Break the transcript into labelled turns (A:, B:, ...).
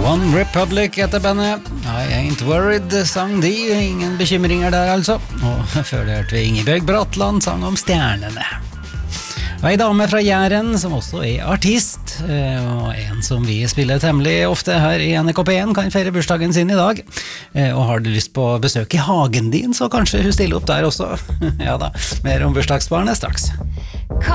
A: One Republic etter bandet I Ain't Worried sang de, ingen bekymringer der altså. Og før det hørte vi Ingebjørg Bratland sang om stjernene. Og en dame fra Jæren som også artist, og en som vi spiller temmelig ofte her i NRK1 kan feire bursdagen sin i dag. Og har du lyst på besøk i hagen din, så kanskje hun stiller opp der også. Ja da, mer om bursdagsbarnet straks.